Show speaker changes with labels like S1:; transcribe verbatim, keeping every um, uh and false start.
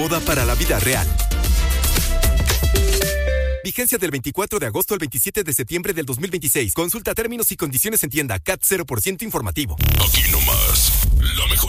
S1: Moda para la vida real. Vigencia del veinticuatro de agosto al veintisiete de septiembre del dos mil veintiséis. Consulta términos y condiciones en tienda. C A T cero por ciento informativo.
S2: Aquí nomás, la mejor.